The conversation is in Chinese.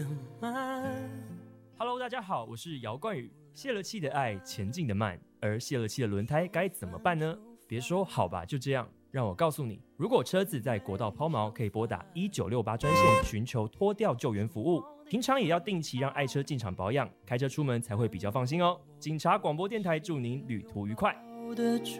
Hello， 大家好，我是姚冠宇。泄了气的爱，前进的慢，而泄了气的轮胎该怎么办呢？别说好吧，就这样。让我告诉你，如果车子在国道抛锚，可以拨打1968专线寻求拖吊救援服务。平常也要定期让爱车进场保养，开车出门才会比较放心哦。警察广播电台祝您旅途愉快。